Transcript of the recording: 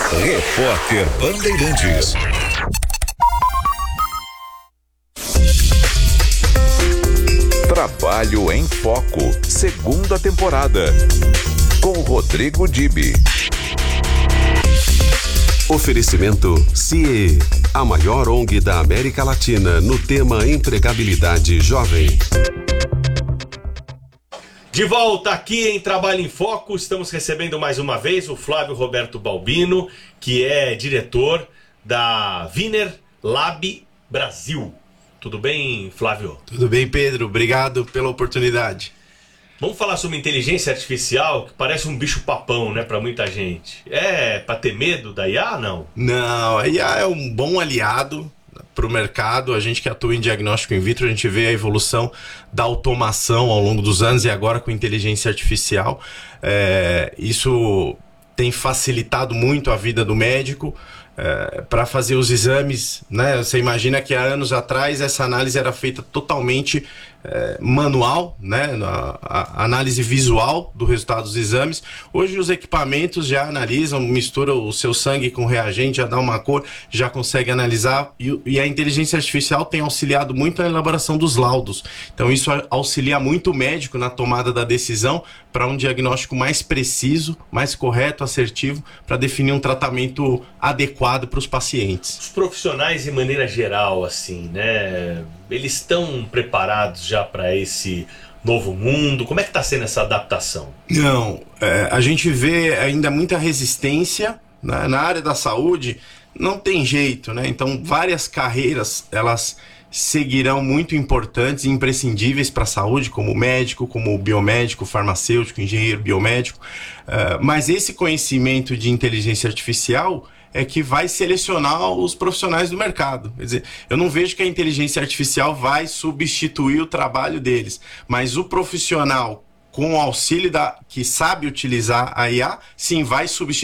Repórter Bandeirantes. Trabalho em Foco, segunda temporada, com Rodrigo Dibi. Oferecimento CIE, a maior ONG da América Latina no tema empregabilidade jovem. De volta aqui em Trabalho em Foco, estamos recebendo mais uma vez o Flávio Roberto Balbino, que é diretor da Wiener Lab Brasil. Tudo bem, Flávio? Tudo bem, Pedro. Obrigado pela oportunidade. Vamos falar sobre inteligência artificial, que parece um bicho papão, né, para muita gente. É para ter medo da IA, não? Não, a IA é um bom aliado para o mercado. A gente que atua em diagnóstico in vitro, a gente vê a evolução da automação ao longo dos anos e agora com inteligência artificial. Isso tem facilitado muito a vida do médico. Para fazer os exames, né? Você imagina que há anos atrás essa análise era feita totalmente manual, né? A análise visual do resultado dos exames. Hoje os equipamentos já analisam, misturam o seu sangue com reagente, já dá uma cor, já consegue analisar, e a inteligência artificial tem auxiliado muito na elaboração dos laudos. Então isso auxilia muito o médico na tomada da decisão para um diagnóstico mais preciso, mais correto, assertivo, para definir um tratamento adequado para os pacientes. Os profissionais, de maneira geral, assim, né? Eles estão preparados já para esse novo mundo? Como é que está sendo essa adaptação? Não, a gente vê ainda muita resistência, né? Na área da saúde. Não tem jeito, né? Então várias carreiras, elas seguirão muito importantes e imprescindíveis para a saúde, como o médico, como o biomédico, farmacêutico, engenheiro biomédico. Mas esse conhecimento de inteligência artificial é que vai selecionar os profissionais do mercado. Quer dizer, eu não vejo que a inteligência artificial vai substituir o trabalho deles, mas o profissional com o auxílio que sabe utilizar a IA, sim, vai substituir